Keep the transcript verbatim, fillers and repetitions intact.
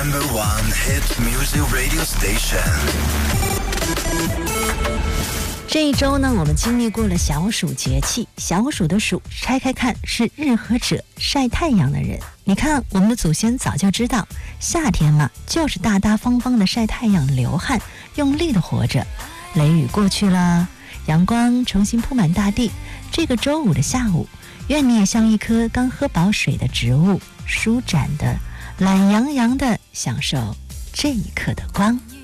Number one hit music radio station。 这一周呢，我们经历过了小暑节气。小暑的暑，拆开看是日和者，晒太阳的人。你看，我们的祖先早就知道，夏天嘛，就是大大方方的晒太阳、流汗，用力的活着。雷雨过去了，阳光重新铺满大地。这个周五的下午，愿你也像一棵刚喝饱水的植物，舒展的、懒洋洋的享受这一刻的光。